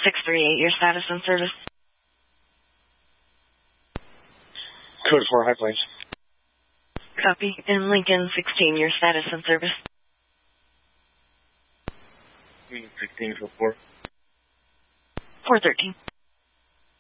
638, your status and service. Code 4, High Plains. Copy. In Lincoln 16, your status and service. 16 for 4. 413.